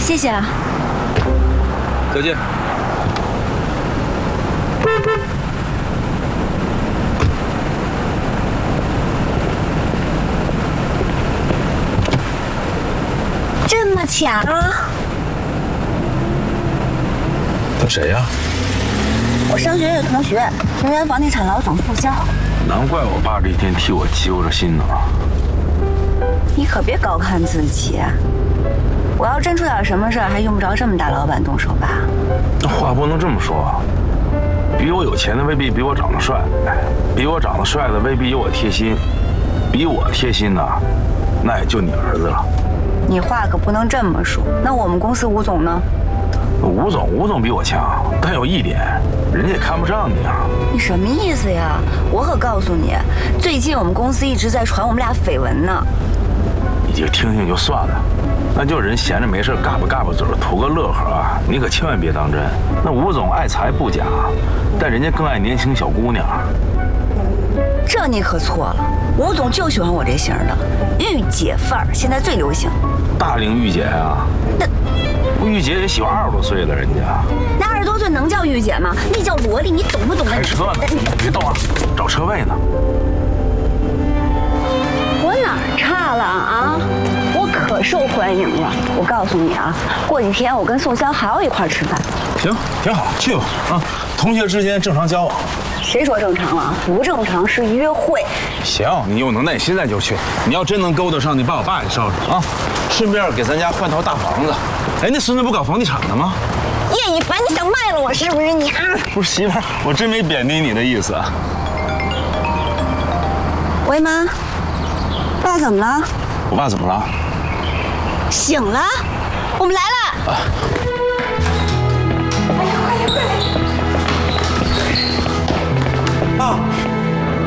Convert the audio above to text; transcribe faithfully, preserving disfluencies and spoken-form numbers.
谢谢啊。 再见。 这么强？ 他谁呀？ 我商学院同学，平原房地产老总促销。 难怪我爸这一天替我揪着心呢。 你可别高看自己，我要真出点什么事儿，还用不着这么大老板动手吧？ 那话不能这么说。比我有钱的未必比我长得帅，比我长得帅的未必有我贴心，比我贴心的，那也就你儿子了。 你话可不能这么说。那我们公司吴总呢？ 吴总，吴总比我强，但有一点，人家也看不上你啊。 你什么意思呀？我可告诉你，最近我们公司一直在传我们俩绯闻呢。 你就听听就算了，那就人闲着没事嘎巴嘎巴嘴图个乐呵啊，你可千万别当真。那吴总爱财不假，但人家更爱年轻小姑娘。 这你可错了，吴总就喜欢我这型的，御姐范儿，现在最流行。 大龄御姐啊？ 那御姐也喜欢二十多岁的人家。 那二十多岁能叫御姐吗？那叫萝莉，你懂不懂？ 开车呢，别动啊，找车位呢。 我哪儿差了啊？我可受欢迎了。我告诉你啊，过几天我跟宋潇还要一块儿吃饭。 行，挺好，去吧啊！同学之间正常交往。 谁说正常了？不正常是约会。 行，你有能耐，现在就去。你要真能勾得上，你把我爸也捎上啊，顺便给咱家换套大房子。哎，那孙子不搞房地产的吗？ 叶一凡，你想卖了我是不是你啊？ 不是媳妇儿，我真没贬低你的意思。 喂，妈，爸怎么了？ 我爸怎么了？ 醒了，我们来了。 啊